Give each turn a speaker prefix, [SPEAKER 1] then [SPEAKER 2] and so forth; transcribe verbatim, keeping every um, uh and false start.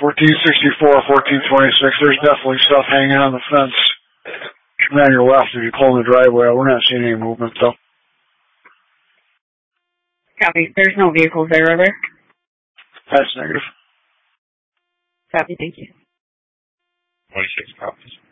[SPEAKER 1] fourteen sixty-four, fourteen twenty-six, there's definitely stuff hanging on the fence. And on your left, if you pull in the driveway, we're not seeing any movement, though.
[SPEAKER 2] Copy. There's no vehicles there, are there?
[SPEAKER 1] That's negative.
[SPEAKER 2] Copy, thank you.
[SPEAKER 3] twenty-six copies.